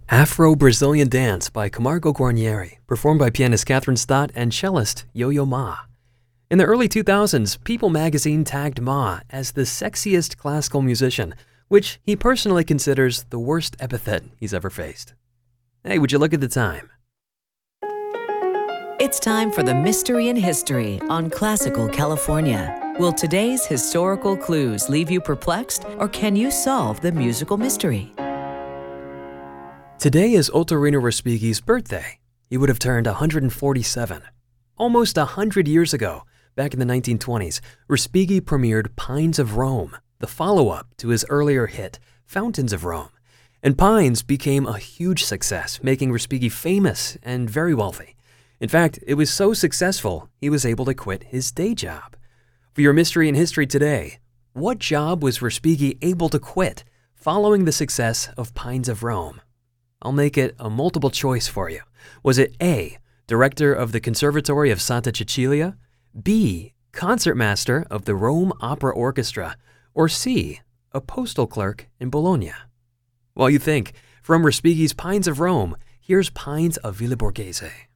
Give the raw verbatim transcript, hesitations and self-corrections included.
Afro-Brazilian Dance by Camargo Guarnieri, performed by pianist Catherine Stott and cellist Yo-Yo Ma. In the early two thousands, People magazine tagged Ma as the sexiest classical musician, which he personally considers the worst epithet he's ever faced. Hey, would you look at the time? It's time for the Mystery in History on Classical California. Will today's historical clues leave you perplexed, or can you solve the musical mystery? Today is Ottorino Respighi's birthday. He would have turned one hundred forty-seven. Almost one hundred years ago, back in the nineteen twenties, Respighi premiered Pines of Rome, the follow-up to his earlier hit, Fountains of Rome. And Pines became a huge success, making Respighi famous and very wealthy. In fact, it was so successful, he was able to quit his day job. For your Mystery in History today, what job was Respighi able to quit following the success of Pines of Rome? I'll make it a multiple choice for you. Was it A, director of the Conservatory of Santa Cecilia, B, concertmaster of the Rome Opera Orchestra, or C, a postal clerk in Bologna? While you think, from Respighi's Pines of Rome, here's Pines of Villa Borghese.